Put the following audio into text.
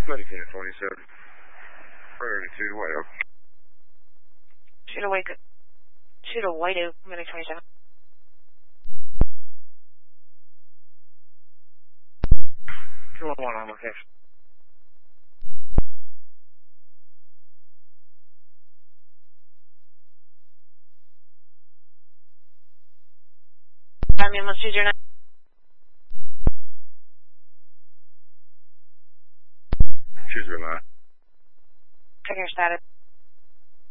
Medicated 27. Priority 2 to White Oak. Shoot a White Oak, Medic 27. 211 on location. Ambulance 209. Choose your line. Checking your status.